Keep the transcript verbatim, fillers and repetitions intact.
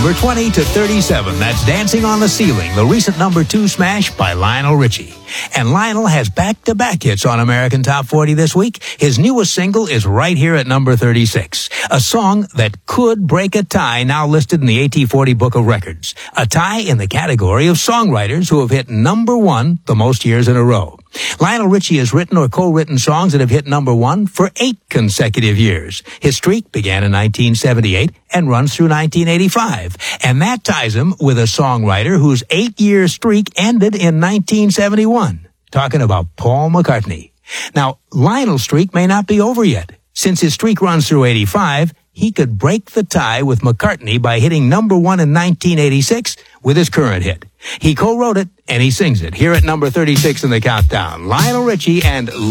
Number twenty to thirty-seven, that's Dancing on the Ceiling, the recent number two smash by Lionel Richie. And Lionel has back-to-back hits on American Top forty this week. His newest single is right here at number thirty-six, a song that could break a tie now listed in the A T forty Book of Records, a tie in the category of songwriters who have hit number one the most years in a row. Lionel Richie has written or co-written songs that have hit number one for eight consecutive years. His streak began in nineteen seventy-eight and runs through nineteen eighty-five. And that ties him with a songwriter whose eight-year streak ended in nineteen seventy-one. Talking about Paul McCartney. Now, Lionel's streak may not be over yet. Since his streak runs through eighty-five, he could break the tie with McCartney by hitting number one in nineteen eighty-six with his current hit. He co-wrote it, and he sings it here at number thirty-six in the countdown. Lionel Richie and